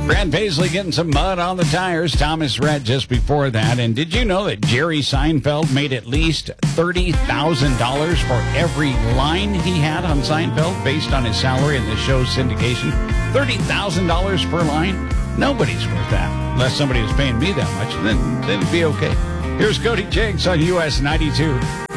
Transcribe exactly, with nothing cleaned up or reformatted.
Brad Paisley getting some mud on the tires. Thomas Rhett just before that. And did you know that Jerry Seinfeld made at least thirty thousand dollars for every line he had on Seinfeld based on his salary and the show's syndication? thirty thousand dollars per line? Nobody's worth that. Unless somebody was paying me that much, then, then it'd be okay. Here's Cody Jakes on U S ninety-two.